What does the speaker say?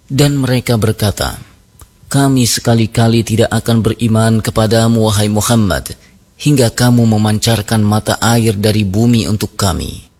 Dan mereka berkata, kami sekali-kali tidak akan beriman kepadamu wahai Muhammad, hingga kamu memancarkan mata air dari bumi untuk kami.